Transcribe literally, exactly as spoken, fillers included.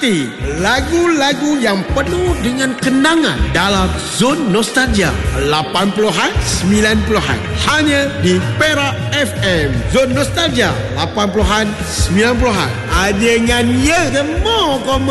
Menikmati lagu-lagu yang penuh dengan kenangan dalam Zon Nostalgia lapan puluhan, sembilan puluhan. Hanya di Perak F M. Zon Nostalgia lapan puluhan, sembilan puluhan. Dengan ya, semua kau